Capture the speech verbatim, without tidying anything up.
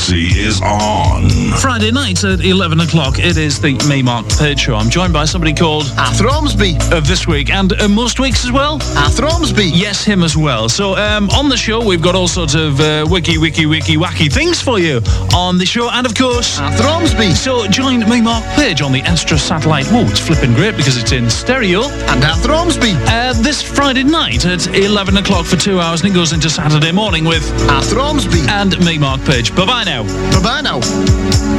Galaxy is on. Friday night at eleven o'clock, it is the Me, Mark Page Show. I'm joined by somebody called Arthur Ormsby. Uh, this week, and uh, most weeks as well. Arthur Ormsby. Yes, him as well. So um, on the show, we've got all sorts of uh, wiki, wiki, wiki, wacky things for you on the show, and of course, Arthur Ormsby. So join Me, Mark Page on the Astra satellite. Whoa, it's flipping great because it's in stereo. And Arthur Ormsby. Uh, this Friday night at eleven o'clock for two hours, and it goes into Saturday morning with Arthur Ormsby and Me, Mark Page. Bye bye now. Bye bye now.